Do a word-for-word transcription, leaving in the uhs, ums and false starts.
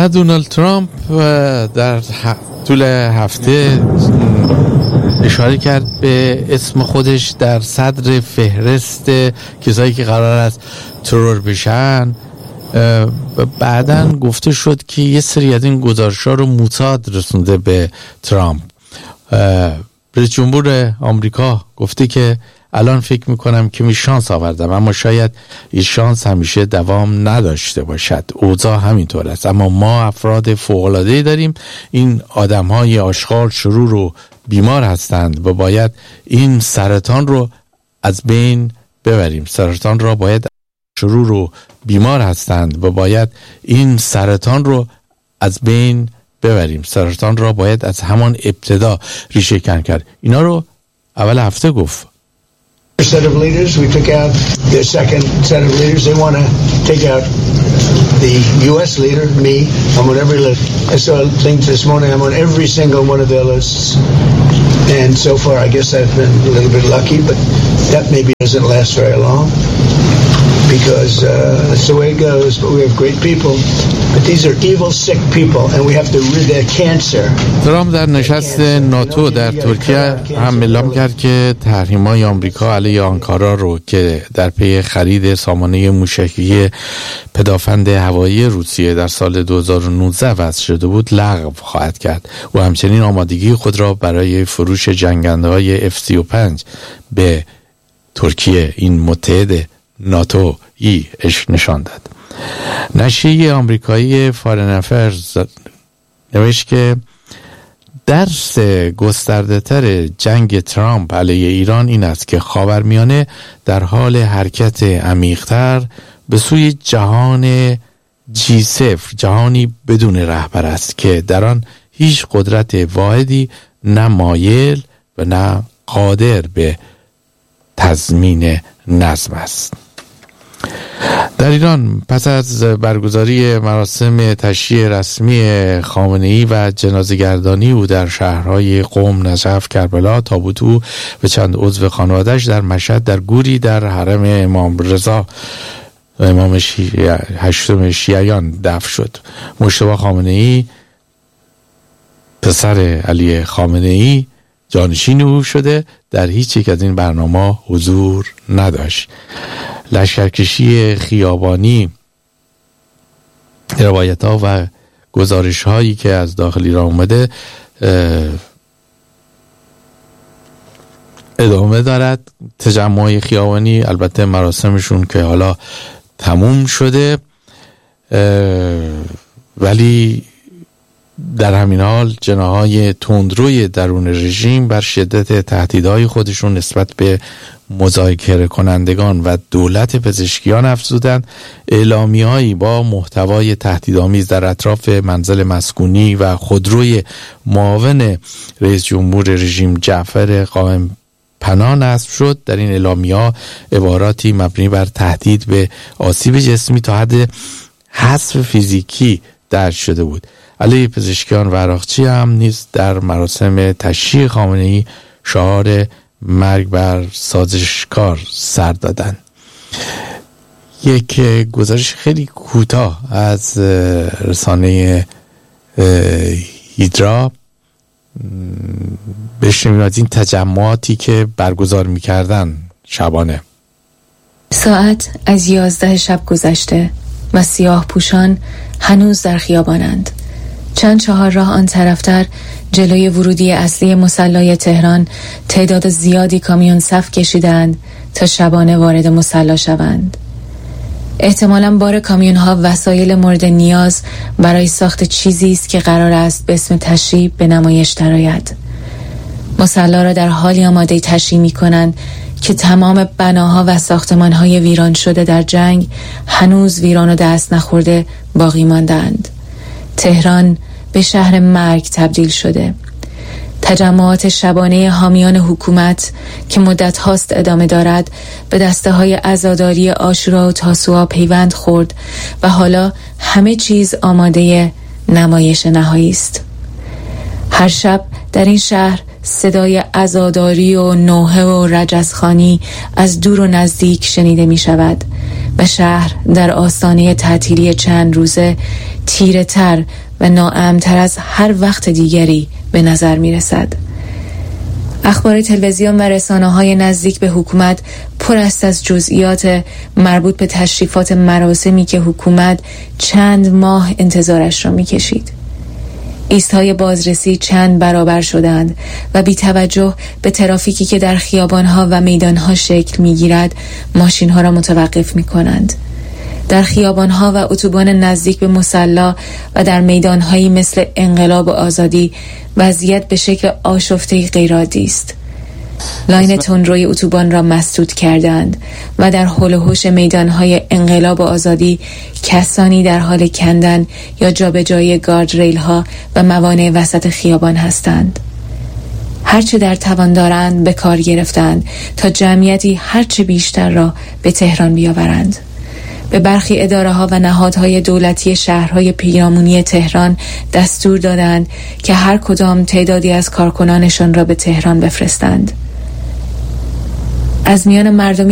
و دونالد ترامپ در طول هفته اشاره کرد به اسم خودش در صدر فهرست کسایی که قرار است ترور بشن. بعدن گفته شد که یه سری از این گزارش‌ها رو موساد رسونده به ترامپ. رئیس جمهور آمریکا گفته که الان فکر میکنم که می شانس آوردم، اما شاید این شانس همیشه دوام نداشته باشد. اوضاع همینطور است، اما ما افراد فوق‌العاده‌ای داریم. این آدم‌های آشغال، شرور و بیمار هستند و باید این سرطان رو از بین ببریم. سرطان را باید شرور و بیمار هستند و باید این سرطان رو از بین ببریم. سرطان را باید از همان ابتدا ریشه کن کرد. اینا رو اول هفته گفت. Set of leaders, we took out the second set of leaders. They want to take out the U S leader, me. I'm on every list. I saw things this morning. I'm on every single one of their lists. And so far, I guess I've been a little bit lucky, but that maybe doesn't last very long. Because uh, that's the way it goes. But we have great people. But these are evil, sick people, and we have to rid their cancer. ترامپ در نشست ناتو در ترکیه هم اعلام کرد که تحریم‌های آمریکا علیه آنکارا رو که در پی خرید سامانه موشکی پدافند هوایی روسیه در سال دو هزار و نوزده وضع شده بود لغو خواهد کرد. و همچنین آمادگی خود را برای فروش جنگنده‌های اف سی و پنج به ترکیه، این متحد ناتو ای اش نشان داد. نشریه آمریکایی فارن افیرز نوشت که درس گسترده تر جنگ ترامپ علیه ایران این است که خاورمیانه در حال حرکت عمیق‌تر به سوی جهان جی صفر، جهانی بدون رهبر است که در آن هیچ قدرت واحدی نه مایل و نه قادر به تضمین نظم است. در ایران پس از برگزاری مراسم تشییع رسمی خامنه‌ای و جنازه‌گردانی او در شهرهای قم، نجف، کربلا، تابوت او و چند عضو خانواده‌اش در مشهد در گوری در حرم امام رضا امام شیع هشتم شیعیان دفن شد. مجتبی خامنه‌ای پسر علی خامنه‌ای جانشین او شده، در هیچ یک از این برنامه حضور نداشت. لشکرکشی خیابانی، روایت ها و گزارش هایی که از داخل ایران اومده ادامه دارد. تجمع خیابانی، البته مراسمشون که حالا تموم شده، ولی در همین حال جناح‌های تندروی درون رژیم بر شدت تهدیدهای خودشون نسبت به مذاکره کنندگان و دولت پزشکیان افزودند. اعلامیه‌هایی با محتوای تهدیدآمیز در اطراف منزل مسکونی و خودروی معاون رئیس جمهور رژیم جعفر قائم پناه نصب شد. در این اعلامیه‌ها عباراتی مبنی بر تهدید به آسیب جسمی تا حد حذف فیزیکی درج شده بود. علیه پزشکیان و عراقچی هم نیز در مراسم تشییع خامنه‌ای شعار مرگ بر سازشکار سر دادند. یک گزارش خیلی کوتاه از رسانه هیدرا بشنویم از این تجمعاتی که برگزار می‌کردن شبانه. ساعت از یازده شب گذشته و سیاه پوشان هنوز در خیابانند. چند چهار راه آن طرفتر جلوی ورودی اصلی مصلی تهران تعداد زیادی کامیون صف کشیدند تا شبانه وارد مصلی شوند. احتمالاً بار کامیون ها وسایل مورد نیاز برای ساخت چیزی است که قرار است به اسم تشییع به نمایش درآید. مصلی را در حالی آماده تشییع می‌کنند که تمام بناها و ساختمان‌های ویران شده در جنگ هنوز ویران و دست نخورده باقی ماندند. تهران به شهر مرگ تبدیل شده. تجمعات شبانه حامیان حکومت که مدت هاست ادامه دارد به دسته های عزاداری عاشورا و تاسوعا پیوند خورد و حالا همه چیز آماده نمایش نهایی است. هر شب در این شهر صدای عزاداری و نوحه و رجزخوانی از دور و نزدیک شنیده می شود و شهر در آستانه تعطیلی چند روزه تیره تر و ناامن‌تر از هر وقت دیگری به نظر می رسد. اخبار تلویزیون و رسانه‌های نزدیک به حکومت پر است از جزئیات مربوط به تشریفات مراسمی که حکومت چند ماه انتظارش را می‌کشید. ایست‌های بازرسی چند برابر شدند و بی توجه به ترافیکی که در خیابان‌ها و میدان‌ها شکل می‌گیرد، ماشین‌ها را متوقف می‌کنند. در خیابان‌ها و اتوبان نزدیک به مصلی و در میدان‌هایی مثل انقلاب و آزادی وضعیت به شکل آشفته‌ای غیرعادی است. لاین تندروی اتوبان را مسدود کردند و در حول و حوش میدان‌های انقلاب و آزادی کسانی در حال کندن یا جابجایی گارد ریل‌ها و موانع وسط خیابان هستند. هرچه در توان دارند به کار گرفتند تا جمعیتی هرچه بیشتر را به تهران بیاورند. به برخی اداره‌ها و نهادهای دولتی شهرهای پیرامونی تهران دستور دادند که هر کدام تعدادی از کارکنانشان را به تهران بفرستند. از میان مردمی